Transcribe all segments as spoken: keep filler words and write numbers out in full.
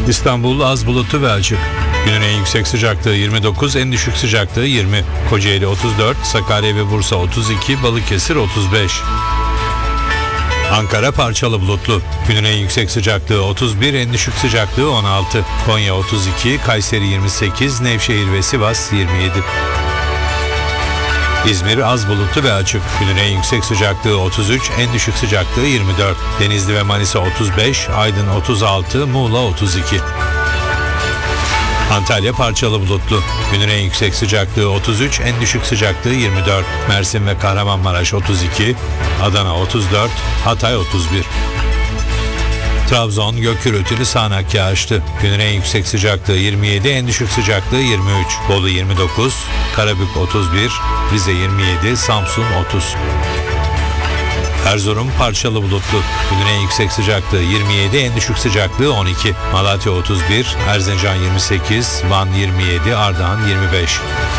İstanbul az bulutlu ve açık. Günün en yüksek sıcaklığı yirmi dokuz, en düşük sıcaklığı yirmi. Kocaeli otuz dört, Sakarya ve Bursa otuz iki, Balıkesir otuz beş. Ankara parçalı bulutlu. Günün en yüksek sıcaklığı otuz bir, en düşük sıcaklığı on altı. Konya otuz iki, Kayseri yirmi sekiz, Nevşehir ve Sivas yirmi yedi. İzmir az bulutlu ve açık. Günün en yüksek sıcaklığı otuz üç, en düşük sıcaklığı yirmi dört. Denizli ve Manisa otuz beş, Aydın otuz altı, Muğla otuz iki. Antalya parçalı bulutlu. Günün en yüksek sıcaklığı otuz üç, en düşük sıcaklığı yirmi dört. Mersin ve Kahramanmaraş otuz iki, Adana otuz dört, Hatay otuz bir. Trabzon gök gürültülü sağanak yağışlı. Günün en yüksek sıcaklığı yirmi yedi, en düşük sıcaklığı yirmi üç. Bolu yirmi dokuz, Karabük otuz bir, Rize yirmi yedi, Samsun otuz. Erzurum parçalı bulutlu. Günün en yüksek sıcaklığı yirmi yedi, en düşük sıcaklığı on iki. Malatya otuz bir, Erzincan yirmi sekiz, Van yirmi yedi, Ardahan yirmi beş.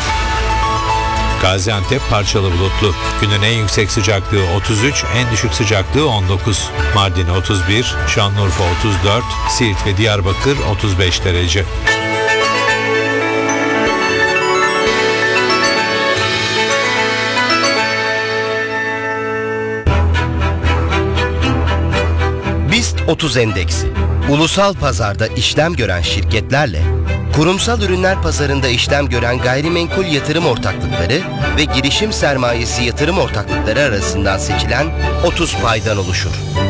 Gaziantep parçalı bulutlu. Günün en yüksek sıcaklığı otuz üç, en düşük sıcaklığı on dokuz. Mardin otuz bir, Şanlıurfa otuz dört, Siirt ve Diyarbakır otuz beş derece. BIST otuz endeksi, ulusal pazarda işlem gören şirketlerle kurumsal ürünler pazarında işlem gören gayrimenkul yatırım ortaklıkları ve girişim sermayesi yatırım ortaklıkları arasından seçilen otuz paydan oluşur.